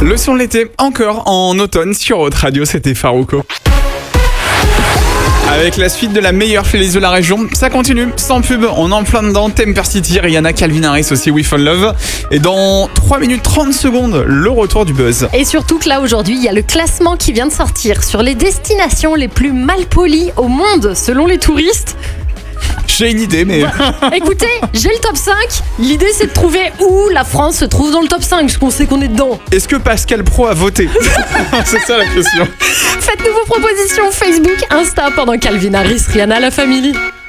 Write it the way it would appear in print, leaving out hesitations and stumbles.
Le son de l'été, encore en automne sur Haute Radio, c'était Farouko. Avec la suite de la meilleure playlist de la région, ça continue, sans pub, on est en plein dedans, Temper City, Rihanna, Calvin Harris aussi, We Fall Love. Et dans 3 minutes 30 secondes, le retour du buzz. Et surtout que là aujourd'hui, il y a le classement qui vient de sortir sur les destinations les plus malpolies au monde selon les touristes. J'ai une idée, mais... Écoutez, j'ai le top 5. L'idée, c'est de trouver où la France se trouve dans le top 5, parce qu'on sait qu'on est dedans. Est-ce que Pascal Pro a voté? C'est ça la question. Faites-nous vos propositions Facebook, Insta pendant Calvin Harris, Rihanna, la famille.